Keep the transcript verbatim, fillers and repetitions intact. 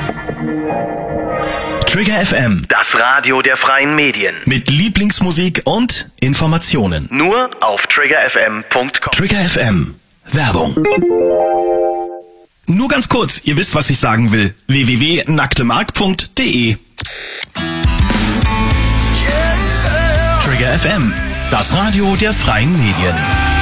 Trigger F M, das Radio der freien Medien. mit Lieblingsmusik und Informationen. Nur auf trigger f m punkt com. Trigger F M, Werbung. Nur ganz kurz, ihr wisst, was ich sagen will. w w w punkt nacktemark punkt d e Trigger F M, das Radio der freien Medien.